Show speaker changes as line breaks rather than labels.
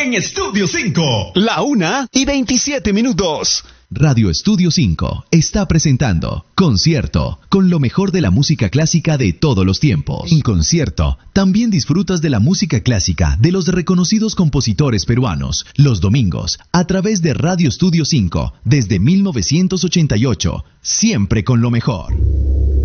en Estudio 5.
La 1:27.
Radio Estudio 5 está presentando Concierto, con lo mejor de la música clásica de todos los tiempos. En Concierto, también disfrutas de la música clásica de los reconocidos compositores peruanos, los domingos, a través de Radio Estudio 5, desde 1988, siempre con lo mejor.